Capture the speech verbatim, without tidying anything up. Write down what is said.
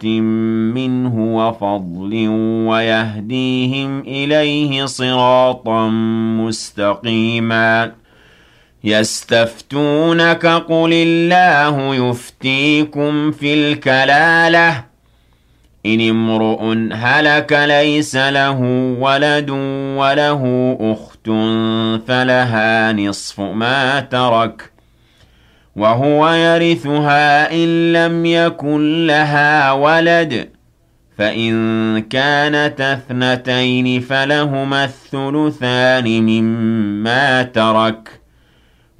منه وفضل ويهديهم إليه صراطا مستقيما يستفتونك قل الله يفتيكم في الكلالة إن امرؤ هلك ليس له ولد وله أخت فلها نصف ما ترك وهو يرثها إن لم يكن لها ولد فإن كانت اثنتين فلهما الثلثان مما ترك